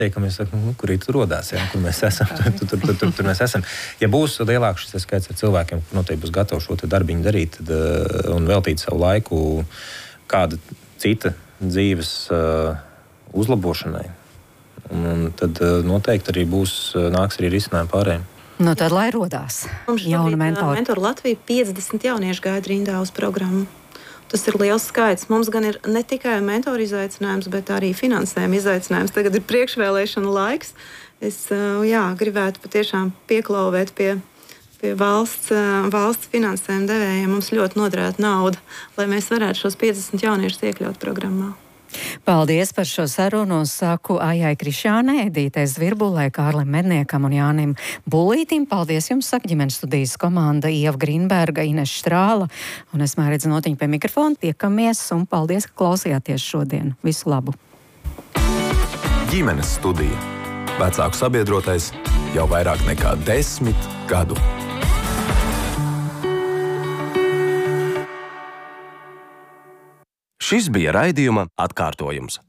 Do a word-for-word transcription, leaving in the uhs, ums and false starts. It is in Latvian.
Ka mēs sakām, nu, kur ir tur rodās, ja, kur mēs esam, tur, tur, tur, tur, tur, tur mēs esam. Ja būs lielāks šis skaits ar cilvēkiem, kur noteikti būs gatavi šo darbiņu darīt tad, uh, un veltīt savu laiku kāda cita dzīves uh, uzlabošanai, un, un tad uh, noteikti arī būs, uh, nāks arī risinājumi pārējiem. Nu tad, lai rodās jauna mentora. Mentora Latvija piecdesmit jaunieši gaida rindā uz programmu. Tas ir liels skaits. Mums gan ir ne tikai mentoru izaicinājums, bet arī finansējuma izaicinājums. Tagad ir priekšvēlēšana laiks. Es jā, gribētu patiešām pieklauvēt pie, pie valsts, valsts finansējuma devējiem. Mums ļoti noderētu nauda, lai mēs varētu šos piecdesmit jauniešus iekļaut programmā. Paldies par šo sarunu. Saku Aijai Krišānai, Edītei Zvirbulai, Kārlim Medniekam un Jānim Bulītim. Paldies jums, saka ģimenes studijas komanda Ieva Grīnberga, Ines Štrāla un es Mairedze Notiņa pie mikrofona. Tiekamies un paldies, ka klausījāties šodien. Visu labu! Ģimenes studija. Vecāku sabiedrotais jau vairāk nekā desmit gadu. Šis bija raidījuma atkārtojums.